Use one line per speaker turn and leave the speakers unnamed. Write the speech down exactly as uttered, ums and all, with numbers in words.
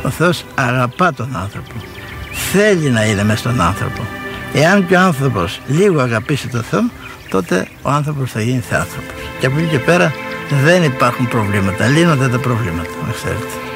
Ο Θεός αγαπά τον άνθρωπο. Θέλει να είναι μες στον άνθρωπο. Εάν και ο άνθρωπος λίγο αγαπήσει τον Θεό, τότε ο άνθρωπος θα γίνει θεάνθρωπος. Και από εκεί και πέρα δεν υπάρχουν προβλήματα. Λύνονται τα προβλήματα, να ξέρετε.